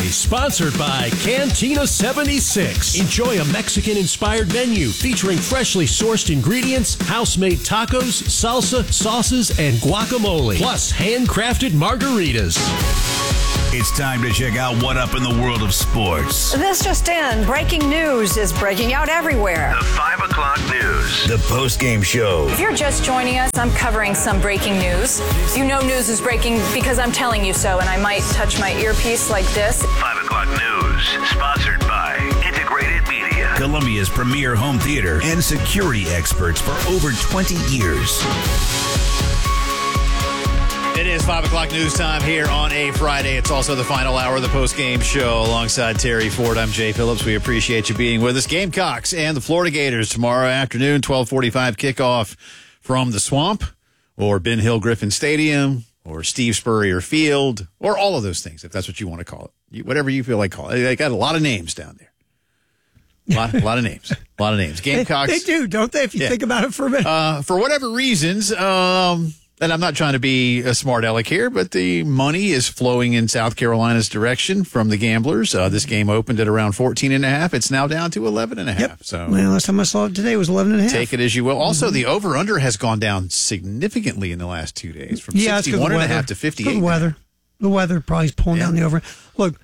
sponsored by Cantina 76. Enjoy a Mexican-inspired menu featuring freshly sourced ingredients, house-made tacos, salsa, sauces, and guacamole, plus handcrafted margaritas. It's time to check out what up in the world of sports. This just in. Breaking news is breaking out everywhere. The 5 o'clock news. The post-game show. If you're just joining us, I'm covering some breaking news. You know news is breaking because I'm telling you so, and I might touch my earpiece like this. 5 o'clock news. Sponsored by Integrated Media. Columbia's premier home theater and security experts for over 20 years. It is 5 o'clock news time here on a Friday. It's also the final hour of the post-game show alongside Terry Ford. I'm Jay Phillips. We appreciate you being with us. Gamecocks and the Florida Gators tomorrow afternoon, 12:45 kickoff from the Swamp or Ben Hill Griffin Stadium or Steve Spurrier Field or all of those things, if that's what you want to call it. Whatever you feel like calling it. They got a lot of names down there. A lot of names. A lot of names. Gamecocks. They do, don't they, if you think about it for a minute? For whatever reasons, and I'm not trying to be a smart aleck here, but the money is flowing in South Carolina's direction from the gamblers. This game opened at around 14.5. It's now down to 11.5. Yep. So, well, last time I saw it today was 11.5. Take it as you will. Also, the over-under has gone down significantly in the last 2 days, from 61.5 to 58. The weather. The weather probably is pulling down the over. Look,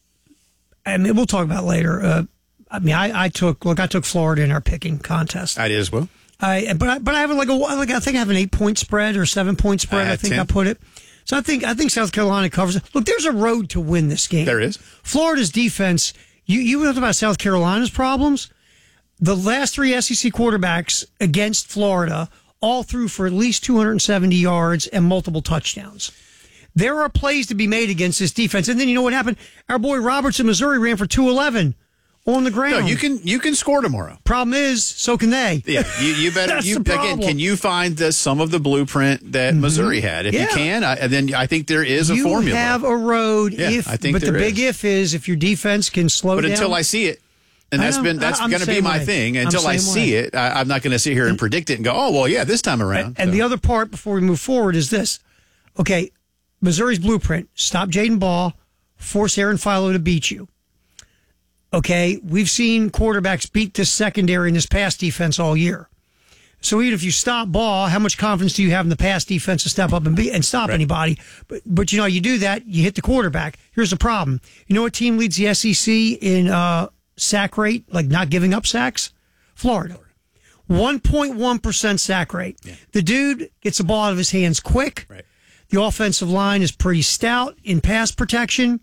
I mean, we'll talk about it later. I took Florida in our picking contest. I did as well. But I have I think I have an 8-point spread or 7-point spread. I think 10. I put it. So I think South Carolina covers it. Look, there's a road to win this game. There is. Florida's defense. You talked about South Carolina's problems. The last 3 SEC quarterbacks against Florida all threw for at least 270 yards and multiple touchdowns. There are plays to be made against this defense. And then you know what happened? Our boy Roberts in Missouri ran for 211. On the ground. No, you can score tomorrow. Problem is, so can they. Yeah, you better. Again, can you find some of the blueprint that Missouri had? If you can, then I think there is a formula. You have a road. Yeah, I think but the big if is if your defense can slow down. But until I see it, and that's going to be my thing. Until I see it, I'm not going to sit here and predict it and go, oh well, yeah, this time around. And the other part before we move forward is this. Okay, Missouri's blueprint: stop Jaden Ball, force Aaron Philo to beat you. Okay, we've seen quarterbacks beat this secondary in this pass defense all year. So even if you stop Ball, how much confidence do you have in the pass defense to step up and stop anybody? But you do that, you hit the quarterback. Here's the problem. You know what team leads the SEC in sack rate, like not giving up sacks? Florida. 1.1% sack rate. Yeah. The dude gets the ball out of his hands quick. Right. The offensive line is pretty stout in pass protection.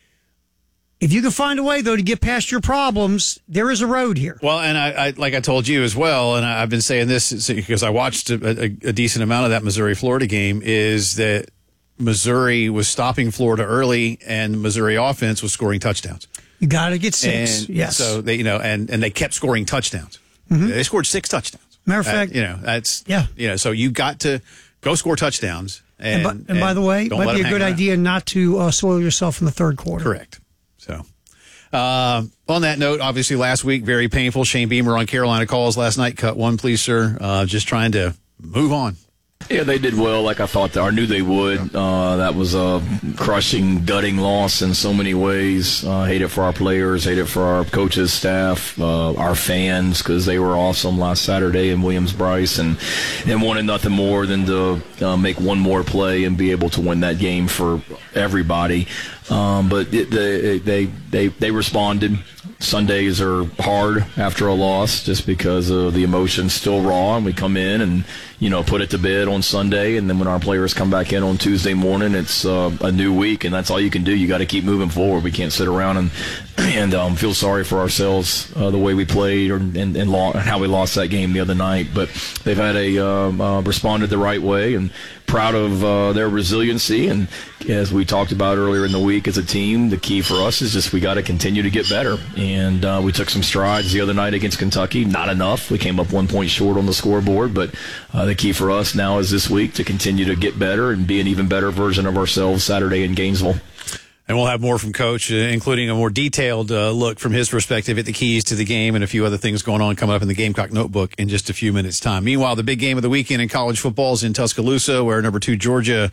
If you can find a way, though, to get past your problems, there is a road here. Well, and I like I told you as well, and I've been saying this because I watched a decent amount of that Missouri-Florida game, is that Missouri was stopping Florida early, and the Missouri offense was scoring touchdowns. You got to get 6, and yes. So they, and they kept scoring touchdowns. Mm-hmm. They scored 6 touchdowns. Matter of fact, so you got to go score touchdowns. And by the way, it might be a good idea not to soil yourself in the third quarter. Correct. So, on that note, obviously last week, very painful. Shane Beamer on Carolina Calls last night. Cut one, please, sir. Just trying to move on. Yeah, they did well like I thought. I knew they would. That was a crushing, gutting loss in so many ways. Hate it for our players, hate it for our coaches, staff, our fans, because they were awesome last Saturday in Williams-Brice and wanted nothing more than to make one more play and be able to win that game for everybody. But they responded. Sundays are hard after a loss just because of the emotions still raw, and we come in and put it to bed on Sunday, and then when our players come back in on Tuesday morning, it's a new week, and that's all you can do. You got to keep moving forward. We can't sit around and feel sorry for ourselves the way we played and how we lost that game the other night. But they've had responded the right way, and proud of their resiliency. And as we talked about earlier in the week, as a team, the key for us is just we got to continue to get better. And we took some strides the other night against Kentucky. Not enough. We came up 1 point short on the scoreboard, but the key for us now is this week to continue to get better and be an even better version of ourselves Saturday in Gainesville. And we'll have more from Coach, including a more detailed look from his perspective at the keys to the game and a few other things going on coming up in the Gamecock Notebook in just a few minutes' time. Meanwhile, the big game of the weekend in college football is in Tuscaloosa, where number 2 Georgia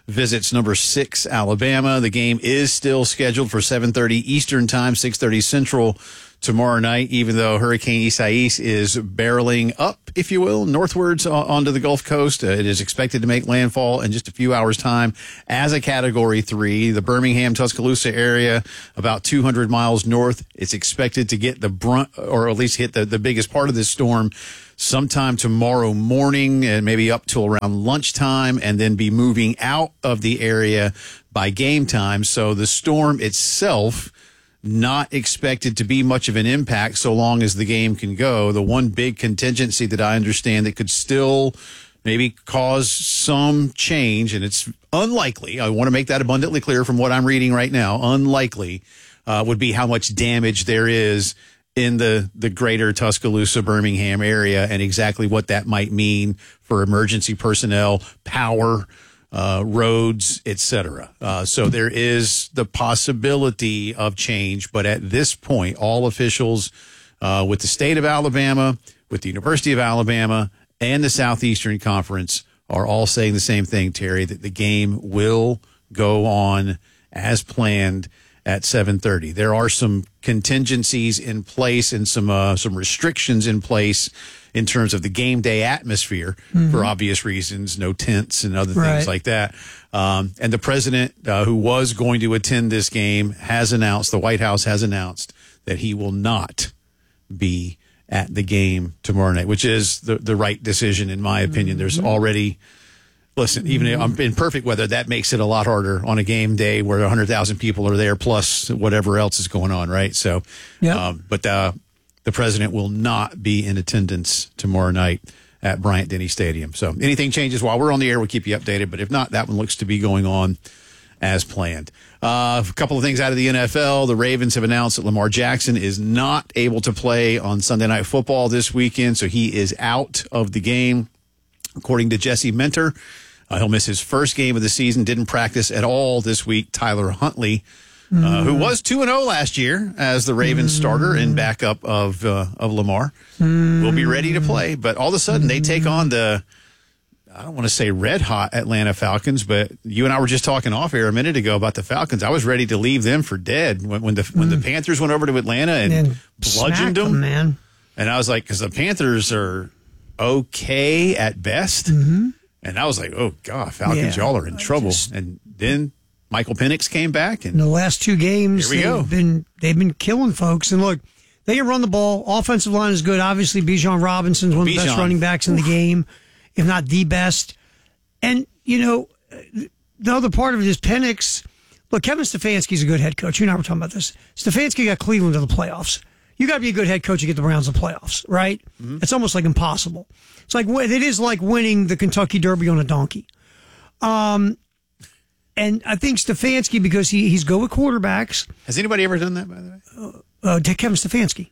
visits number 6 Alabama. The game is still scheduled for 7:30 Eastern time, 6:30 Central tomorrow night, even though Hurricane Isaias is barreling up, if you will, northwards onto the Gulf Coast. It is expected to make landfall in just a few hours' time as a Category 3. The Birmingham-Tuscaloosa area, about 200 miles north, it's expected to get the brunt, or at least hit the biggest part of this storm sometime tomorrow morning and maybe up till around lunchtime, and then be moving out of the area by game time. So the storm itself not expected to be much of an impact so long as the game can go. The one big contingency that I understand that could still maybe cause some change, and it's unlikely, I want to make that abundantly clear from what I'm reading right now, unlikely, would be how much damage there is in the greater Tuscaloosa, Birmingham area, and exactly what that might mean for emergency personnel, power, roads, etc. So there is the possibility of change, but at this point, all officials with the state of Alabama, with the University of Alabama, and the Southeastern Conference are all saying the same thing, Terry, that the game will go on as planned at 7:30. There are some contingencies in place and some restrictions in place in terms of the game day atmosphere for obvious reasons, no tents and other things like that. And the president who was going to attend this game has announced, the White House has announced that he will not be at the game tomorrow night, which is the right decision, in my opinion. There's already, listen, even in perfect weather, that makes it a lot harder on a game day where 100,000 people are there, plus whatever else is going on, right? So, but the president will not be in attendance tomorrow night at Bryant-Denny Stadium. So anything changes while we're on the air, we'll keep you updated. But if not, that one looks to be going on as planned. A couple of things out of the NFL. The Ravens have announced that Lamar Jackson is not able to play on Sunday Night Football this weekend, so he is out of the game. According to Jesse Minter, he'll miss his first game of the season, didn't practice at all this week. Tyler Huntley, who was 2-0 last year as the Ravens starter and backup of Lamar, will be ready to play. But all of a sudden, they take on the, I don't want to say red-hot Atlanta Falcons, but you and I were just talking off air a minute ago about the Falcons. I was ready to leave them for dead when the Panthers went over to Atlanta and bludgeoned them. Man. And I was like, because the Panthers are okay at best. And I was like, oh, God, Falcons, y'all are in trouble. And then Michael Penix came back. And in the last 2 games, they've been killing folks. And look, they can run the ball. Offensive line is good. Obviously, Bijan Robinson's one of the best running backs in the game, if not the best. And, you know, the other part of it is Penix. Look, Kevin Stefanski's a good head coach. You and I were talking about this. Stefanski got Cleveland to the playoffs. You got to be a good head coach to get the Browns to the playoffs, right? It's almost like impossible. It's like it is like winning the Kentucky Derby on a donkey. And I think Stefanski, because he's good with quarterbacks. Has anybody ever done that, by the way? Kevin Stefanski.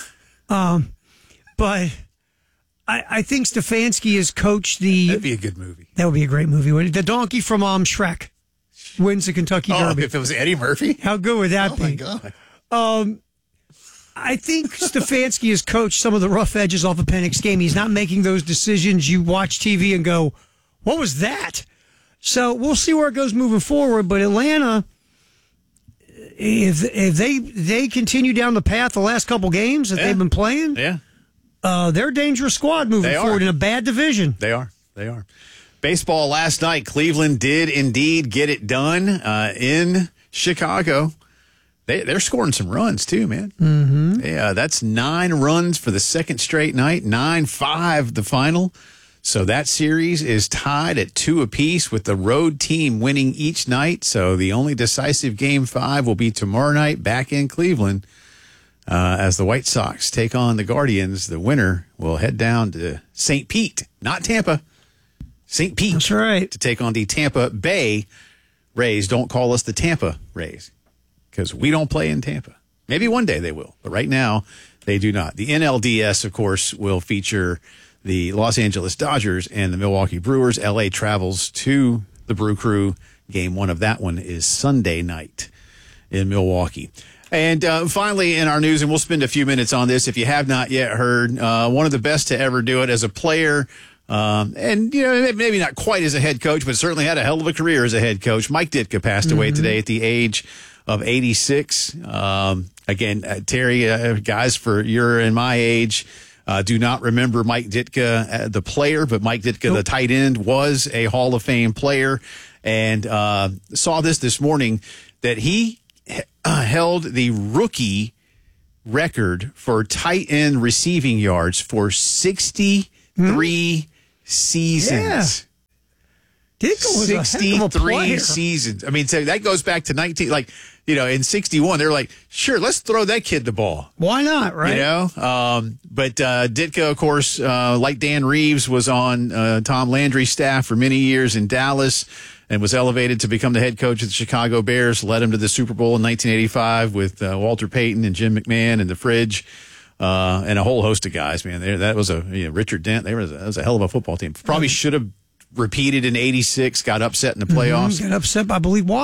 But I think Stefanski has coached the... That'd be a good movie. That would be a great movie. The donkey from Shrek wins the Kentucky Derby. If it was Eddie Murphy? How good would that be? Oh, my God. I think Stefanski has coached some of the rough edges off of Penix's game. He's not making those decisions. You watch TV and go, what was that? So we'll see where it goes moving forward. But Atlanta, if they continue down the path the last couple games that they've been playing, they're a dangerous squad moving forward in a bad division. They are. Baseball last night, Cleveland did indeed get it done in Chicago. They're scoring some runs, too, man. Yeah, that's 9 runs for the second straight night, 9-5 the final. So that series is tied at 2 apiece with the road team winning each night. So the only decisive Game 5 will be tomorrow night back in Cleveland as the White Sox take on the Guardians. The winner will head down to St. Pete, not Tampa, St. Pete. That's right. To take on the Tampa Bay Rays. Don't call us the Tampa Rays, because we don't play in Tampa. Maybe one day they will, but right now they do not. The NLDS, of course, will feature the Los Angeles Dodgers and the Milwaukee Brewers. LA travels to the Brew Crew. Game 1 of that one is Sunday night in Milwaukee. And finally, in our news, and we'll spend a few minutes on this, if you have not yet heard, one of the best to ever do it as a player, And, maybe not quite as a head coach, but certainly had a hell of a career as a head coach. Mike Ditka passed away today at the age of 86. Again, Terry, guys for your and my age, do not remember Mike Ditka, the player, but Mike Ditka, the tight end, was a Hall of Fame player. And saw this morning that he held the rookie record for tight end receiving yards for 63 seasons. Yeah. Ditka was 63 seasons. I mean, so that goes back to in 61, they're like, sure, let's throw that kid the ball. Why not, right? But Ditka, of course, like Dan Reeves, was on Tom Landry's staff for many years in Dallas and was elevated to become the head coach of the Chicago Bears, led him to the Super Bowl in 1985 with Walter Payton and Jim McMahon and the Fridge. And a whole host of guys, man. That was Richard Dent. That was a hell of a football team. Probably should have repeated in 86, got upset in the playoffs. Got upset, I believe,